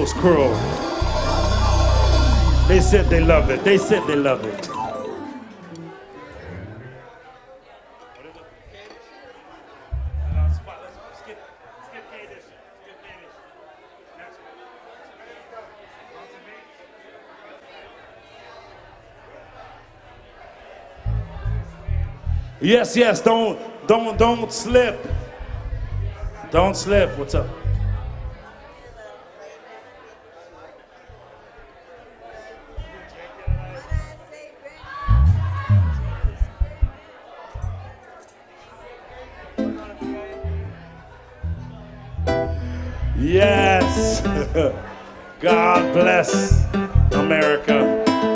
Eagles crew. They said they love it. They said they love it. Yes, yes, don't slip. Don't slip. What's up? Yes. God bless America.